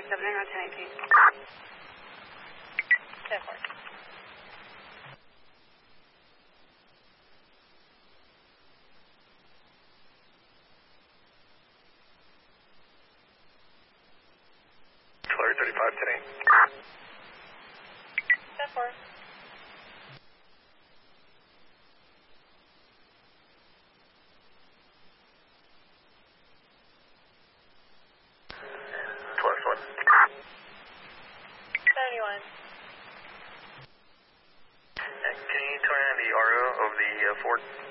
Doubling on 1018. 10-4. Flurry 35, 10-8. 10-4. Plus 1. 71. Can you turn on the RO of the Ford?